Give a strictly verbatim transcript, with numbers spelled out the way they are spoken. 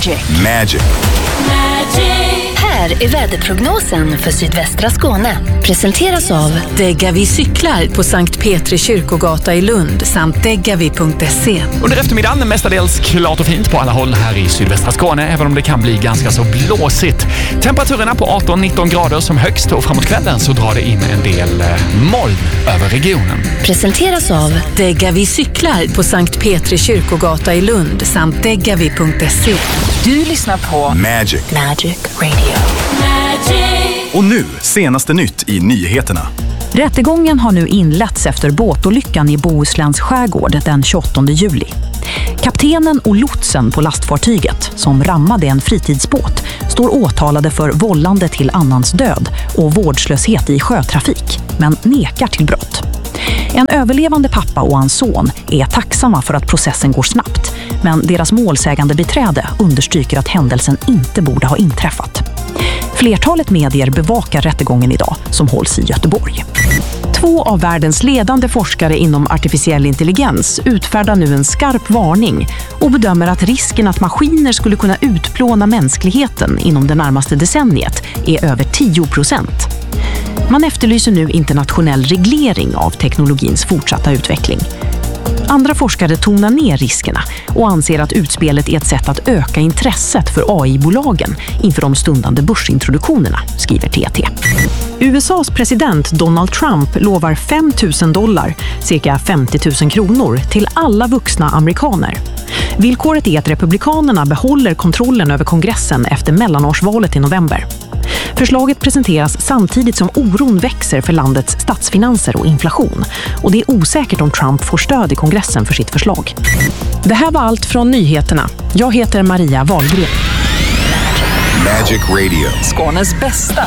Magic. Magic. Här är väderprognosen för sydvästra Skåne. Presenteras av Degavi cyklar på Sankt Petri kyrkogata i Lund samt degavi punkt se. Under eftermiddagen mestadels klart och fint på alla håll här i sydvästra Skåne, även om det kan bli ganska så blåsigt. Temperaturerna på arton nitton grader som högst, och framåt kvällen så drar det in en del moln över regionen. Presenteras av Degavi cyklar på Sankt Petri kyrkogata i Lund samt degavi punkt se. Du lyssnar på Magic. Magic Radio. Och nu, senaste nytt i nyheterna. Rättegången har nu inletts efter båtolyckan i Bohusläns skärgård den tjugoåttonde juli. Kaptenen och lotsen på lastfartyget, som rammade en fritidsbåt, står åtalade för vållande till annans död och vårdslöshet i sjötrafik, men nekar till brott. En överlevande pappa och hans son är tacksamma för att processen går snabbt, men deras målsägande beträde understryker att händelsen inte borde ha inträffat. Flertalet medier bevakar rättegången idag, som hålls i Göteborg. Två av världens ledande forskare inom artificiell intelligens utfärdar nu en skarp varning och bedömer att risken att maskiner skulle kunna utplåna mänskligheten inom det närmaste decenniet är över tio procent. Man efterlyser nu internationell reglering av teknologins fortsatta utveckling. Andra forskare tonar ner riskerna och anser att utspelet är ett sätt att öka intresset för A I-bolagen inför de stundande börsintroduktionerna, skriver T T. U S A:s president Donald Trump lovar fem tusen dollar, cirka femtio tusen kronor, till alla vuxna amerikaner. Villkoret är att republikanerna behåller kontrollen över kongressen efter mellanårsvalet i november. Förslaget presenteras samtidigt som oron växer för landets statsfinanser och inflation, och det är osäkert om Trump får stöd i kongressen för sitt förslag. Det här var allt från nyheterna. Jag heter Maria Wahlgren. Magic Radio. Skånes bästa